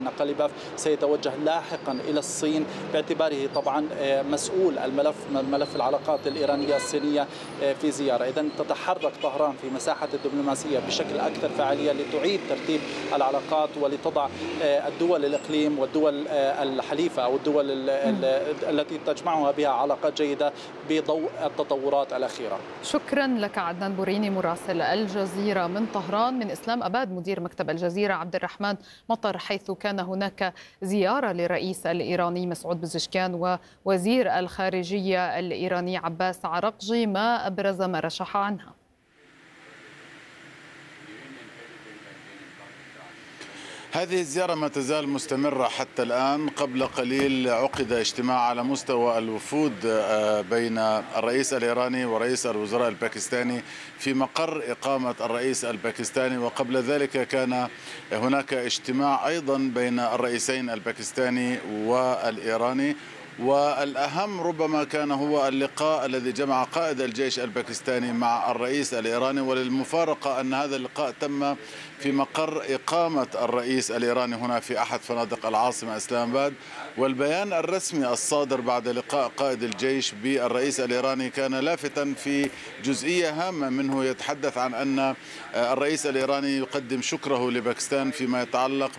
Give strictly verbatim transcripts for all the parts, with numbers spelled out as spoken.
قليباف سيتوجه لاحقا إلى الصين باعتباره طبعا مسؤول الملف ملف العلاقات الإيرانية الصينية في زيارة. إذن تتحرك طهران في مساحة الدبلوماسية بشكل أكثر فعالية لتعيد ترتيب العلاقات ولتضع الدول الإقليم والدول الحليفة أو الدول التي تجمعها بها علاقات جيدة بضوء التطورات الأخيرة. شكرا لك عدنان بوريني مراسل الجزيرة من طهران. من إسلام أباد مدير مكتب الجزيرة عبد الرحمن مطر، حيث كان هناك زيارة للرئيس الإيراني مسعود بزشكيان ووزير الخارجية الإيراني عباس عرقجي، ما أبرز ما رشح عنها؟ هذه الزيارة ما تزال مستمرة حتى الآن. قبل قليل عقد اجتماع على مستوى الوفود بين الرئيس الإيراني ورئيس الوزراء الباكستاني في مقر إقامة الرئيس الباكستاني، وقبل ذلك كان هناك اجتماع أيضا بين الرئيسين الباكستاني والإيراني. والأهم ربما كان هو اللقاء الذي جمع قائد الجيش الباكستاني مع الرئيس الإيراني، وللمفارقة أن هذا اللقاء تم في مقر إقامة الرئيس الإيراني هنا في أحد فنادق العاصمة إسلام آباد. والبيان الرسمي الصادر بعد لقاء قائد الجيش بالرئيس الإيراني كان لافتا في جزئية هامة منه، يتحدث عن أن الرئيس الإيراني يقدم شكره لباكستان فيما يتعلق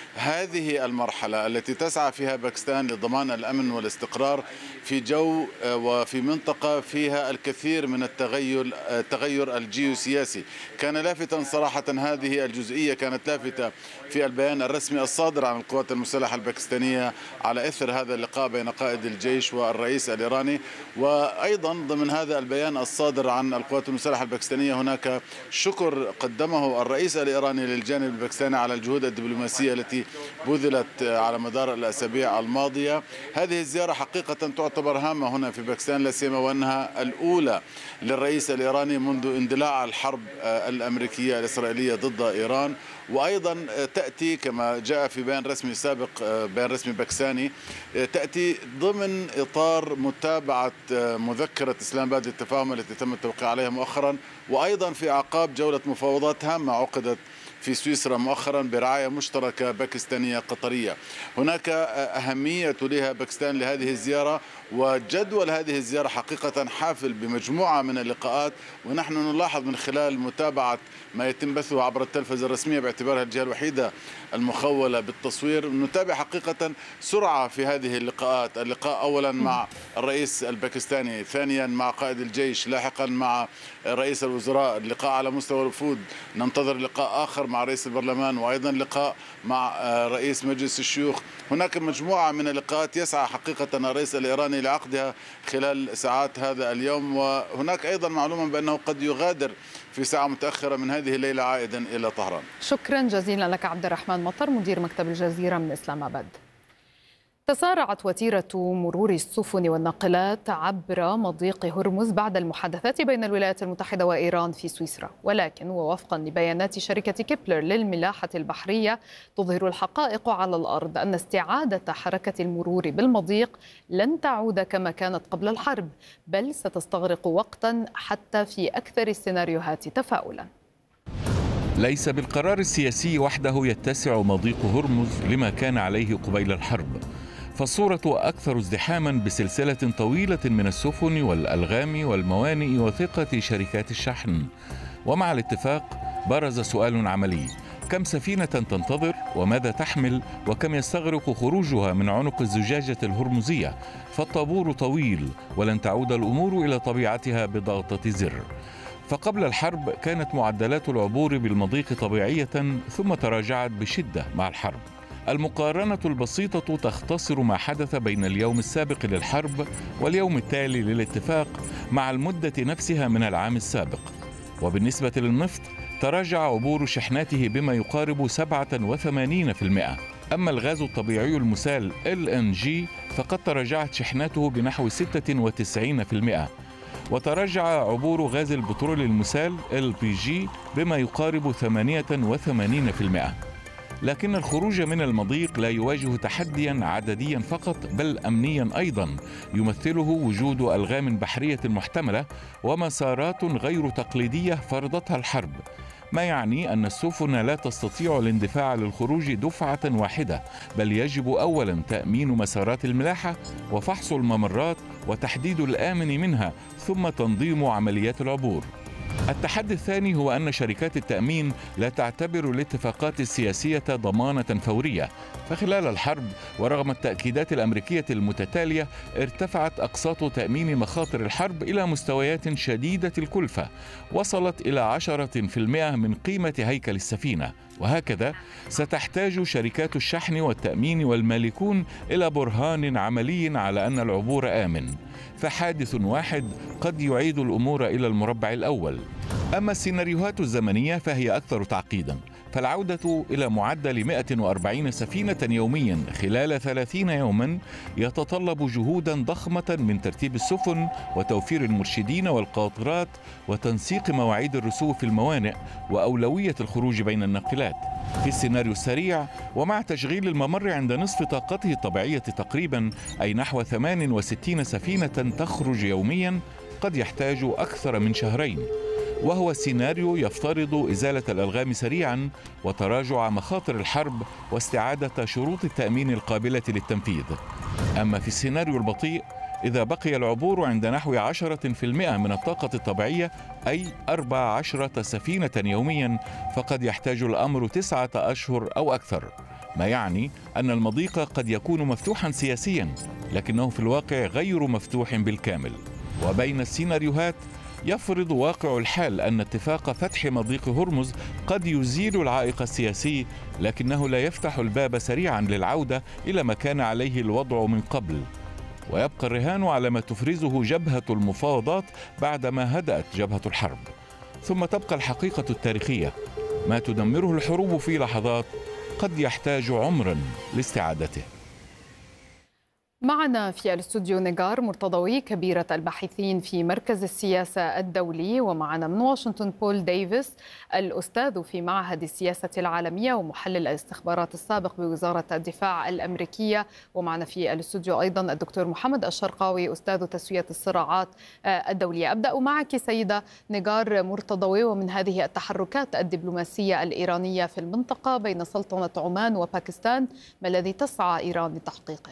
بهذه المرحلة التي تسعى فيها باكستان لضمان الأمن والاستقرار في جو وفي منطقة فيها الكثير من التغير التغير الجيوسياسي. كان لافتا صراحة، هذه الجزئية كانت لافتة في البيان الرسمي الصادر عن القوات المسلحة الباكستانية على إثر هذا اللقاء بين قائد الجيش والرئيس الإيراني. وأيضا ضمن هذا البيان الصادر عن القوات المسلحة الباكستانية هناك شكر قدمه الرئيس الإيراني للجانب الباكستاني على الجهود الدبلوماسية التي بذلت على مدار الأسابيع الماضية. هذه الزيارة حقيقة تعتبر هامة هنا في باكستان، لا سيما وأنها الأولى للرئيس الإيراني منذ اندلاع الحرب الأمريكية الإسرائيلية ضد إيران. وأيضا تأتي كما جاء في بيان رسمي سابق، بيان رسمي باكستاني، تأتي ضمن إطار متابعة مذكرة إسلام آباد للتفاهم التي تم التوقيع عليها مؤخرا، وأيضا في أعقاب جولة مفاوضات هامة عقدت في سويسرا مؤخرا برعاية مشتركة باكستانية قطرية. هناك أهمية لها باكستان لهذه الزيارة، وجدول هذه الزيارة حقيقة حافل بمجموعة من اللقاءات. ونحن نلاحظ من خلال متابعة ما يتم بثه عبر التلفزة الرسمية باعتبارها الجهة الوحيدة المخولة بالتصوير، نتابع حقيقة سرعة في هذه اللقاءات. اللقاء أولا مع الرئيس الباكستاني، ثانيا مع قائد الجيش، لاحقا مع رئيس الوزراء، اللقاء على مستوى الوفود، ننتظر لقاء آخر مع رئيس البرلمان، وأيضا لقاء مع رئيس مجلس الشيوخ. هناك مجموعة من اللقاءات يسعى حقيقة الرئيس الإيراني لعقدها خلال ساعات هذا اليوم. وهناك أيضا معلومة بأنه قد يغادر في ساعة متأخرة من هذه الليلة عائدا إلى طهران. شكرا جزيلا لك عبد الرحمن مطر مدير مكتب الجزيرة من إسلام آباد. تسارعت وتيرة مرور السفن والناقلات عبر مضيق هرمز بعد المحادثات بين الولايات المتحدة وإيران في سويسرا، ولكن ووفقا لبيانات شركة كيبلر للملاحة البحرية تظهر الحقائق على الأرض أن استعادة حركة المرور بالمضيق لن تعود كما كانت قبل الحرب، بل ستستغرق وقتا حتى في أكثر السيناريوهات تفاؤلا. ليس بالقرار السياسي وحده يتسع مضيق هرمز لما كان عليه قبيل الحرب، فالصورة أكثر ازدحاما بسلسلة طويلة من السفن والألغام والموانئ وثقة شركات الشحن. ومع الاتفاق برز سؤال عملي: كم سفينة تنتظر، وماذا تحمل، وكم يستغرق خروجها من عنق الزجاجة الهرمزية؟ فالطابور طويل ولن تعود الأمور إلى طبيعتها بضغطة زر. فقبل الحرب كانت معدلات العبور بالمضيق طبيعية، ثم تراجعت بشدة مع الحرب. المقارنة البسيطة تختصر ما حدث بين اليوم السابق للحرب واليوم التالي للاتفاق مع المدة نفسها من العام السابق. وبالنسبة للنفط تراجع عبور شحناته بما يقارب سبعة وثمانين بالمئة. أما الغاز الطبيعي المسال إل إن جي فقد تراجعت شحناته بنحو ستة وتسعين بالمئة. وتراجع عبور غاز البترول المسال إل بي جي بما يقارب ثمانية وثمانين بالمئة. لكن الخروج من المضيق لا يواجه تحديا عدديا فقط، بل أمنيا أيضا، يمثله وجود ألغام بحرية محتملة ومسارات غير تقليدية فرضتها الحرب، ما يعني أن السفن لا تستطيع الاندفاع للخروج دفعة واحدة، بل يجب أولا تأمين مسارات الملاحة وفحص الممرات وتحديد الآمن منها، ثم تنظيم عمليات العبور. التحدي الثاني هو أن شركات التأمين لا تعتبر الاتفاقات السياسية ضمانة فورية، فخلال الحرب ورغم التأكيدات الأمريكية المتتالية ارتفعت أقساط تأمين مخاطر الحرب إلى مستويات شديدة الكلفة وصلت إلى عشرة في المئة من قيمة هيكل السفينة. وهكذا ستحتاج شركات الشحن والتأمين والمالكون إلى برهان عملي على أن العبور آمن، فحادث واحد قد يعيد الأمور إلى المربع الأول. أما السيناريوهات الزمنية فهي أكثر تعقيدا، فالعودة إلى معدل مئة وأربعين سفينة يوميا خلال ثلاثين يوما يتطلب جهودا ضخمة من ترتيب السفن وتوفير المرشدين والقاطرات وتنسيق مواعيد الرسو في الموانئ وأولوية الخروج بين الناقلات. في السيناريو السريع ومع تشغيل الممر عند نصف طاقته الطبيعية تقريبا، أي نحو ثمان وستين سفينة تخرج يوميا، قد يحتاج أكثر من شهرين، وهو السيناريو يفترض إزالة الألغام سريعا وتراجع مخاطر الحرب واستعادة شروط التأمين القابلة للتنفيذ. أما في السيناريو البطيء، إذا بقي العبور عند نحو عشرة في المئة من الطاقة الطبيعية، أي أربع عشرة سفينة يوميا، فقد يحتاج الأمر تسعة أشهر أو أكثر، ما يعني أن المضيق قد يكون مفتوحا سياسيا لكنه في الواقع غير مفتوح بالكامل. وبين السيناريوهات يفرض واقع الحال أن اتفاق فتح مضيق هرمز قد يزيل العائق السياسي، لكنه لا يفتح الباب سريعا للعودة إلى ما كان عليه الوضع من قبل، ويبقى الرهان على ما تفرزه جبهة المفاوضات بعدما هدأت جبهة الحرب. ثم تبقى الحقيقة التاريخية، ما تدمره الحروب في لحظات قد يحتاج عمرا لاستعادته. معنا في الاستوديو نيغار مرتضوي، كبيرة الباحثين في مركز السياسة الدولي، ومعنا من واشنطن بول ديفيس، الأستاذ في معهد السياسة العالمية ومحلل الاستخبارات السابق بوزارة الدفاع الأمريكية، ومعنا في الاستوديو أيضا الدكتور محمد الشرقاوي، أستاذ تسوية الصراعات الدولية. أبدأ معك سيدة نيغار مرتضوي، ومن هذه التحركات الدبلوماسية الإيرانية في المنطقة بين سلطنة عمان وباكستان، ما الذي تسعى إيران لتحقيقه؟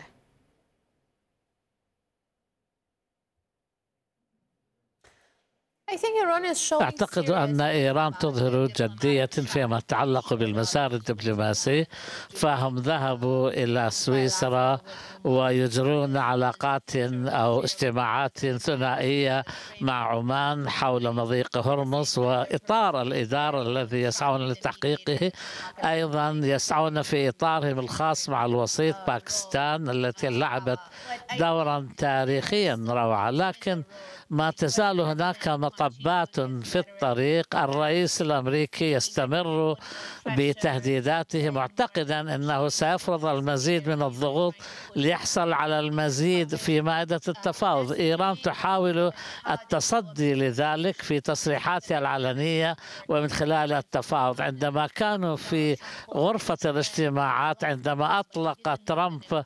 أعتقد أن إيران تظهر جدية فيما يتعلق بالمسار الدبلوماسي، فهم ذهبوا إلى سويسرا ويجرون علاقات أو اجتماعات ثنائية مع عمان حول مضيق هرمز، وإطار الإدارة الذي يسعون لتحقيقه أيضا يسعون في إطارهم الخاص مع الوسيط باكستان التي لعبت دورا تاريخيا روعة، لكن ما تزال هناك مطبات في الطريق. الرئيس الأمريكي يستمر بتهديداته معتقدا أنه سيفرض المزيد من الضغوط ليحصل على المزيد في مائدة التفاوض. إيران تحاول التصدي لذلك في تصريحاتها العلنية ومن خلال التفاوض. عندما كانوا في غرفة الاجتماعات، عندما أطلق ترامب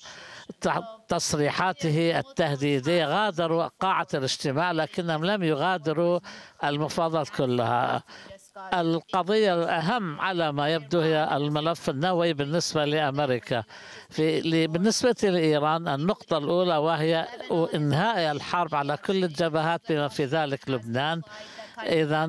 تصريحاته التهديدية، غادروا قاعة الاجتماع لكنهم لم يغادروا المفاوضات كلها. القضية الأهم على ما يبدو هي الملف النووي بالنسبة لأمريكا. في بالنسبة لإيران النقطة الأولى وهي إنهاء الحرب على كل الجبهات بما في ذلك لبنان. إذا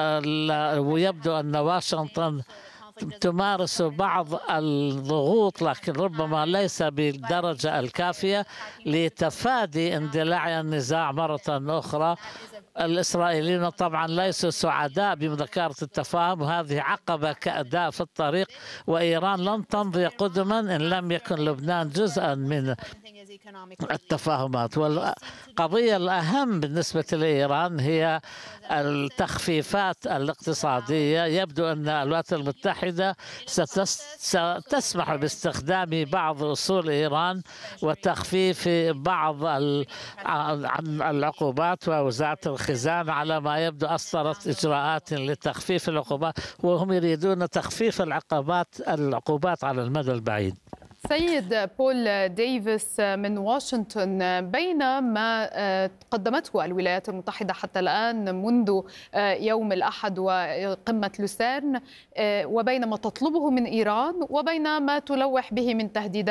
ويبدو أن واشنطن تمارس بعض الضغوط لكن ربما ليس بالدرجة الكافية لتفادي اندلاع النزاع مرة أخرى. الإسرائيليين طبعا ليسوا سعداء بمذكرة التفاهم، وهذه عقبة كأداء في الطريق، وإيران لن تمضي قدما إن لم يكن لبنان جزءا من التفاهمات. والقضية الأهم بالنسبة لإيران هي التخفيفات الاقتصادية. يبدو أن الولايات المتحدة ستسمح باستخدام بعض أصول إيران وتخفيف بعض العقوبات، ووزارة الخزانة على ما يبدو أصدرت إجراءات لتخفيف العقوبات، وهم يريدون تخفيف العقوبات العقوبات على المدى البعيد. سيد بول ديفيس من واشنطن، بين ما قدمته الولايات المتحدة حتى الآن منذ يوم الأحد وقمة لوسيرن، وبين ما تطلبه من إيران وبين ما تلوح به من تهديدات